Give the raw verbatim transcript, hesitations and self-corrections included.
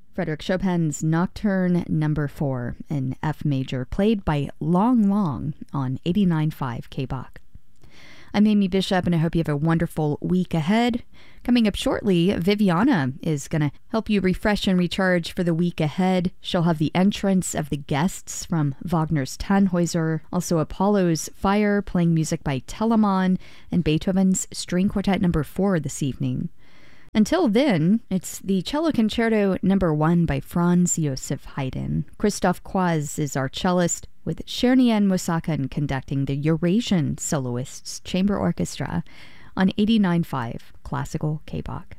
Frédéric Chopin's Nocturne Number four in F major, played by Long Long on eighty-nine point five K B O C. I'm Amy Bishop, and I hope you have a wonderful week ahead. Coming up shortly, Viviana is going to help you refresh and recharge for the week ahead. She'll have the entrance of the guests from Wagner's Tannhäuser, also Apollo's Fire, playing music by Telemann, and Beethoven's String Quartet Number four this evening. Until then, it's the Cello Concerto Number one by Franz Joseph Haydn. Christoph Quaz is our cellist, with Shernyan Musakan conducting the Eurasian Soloists Chamber Orchestra on eighty-nine point five Classical K B O C.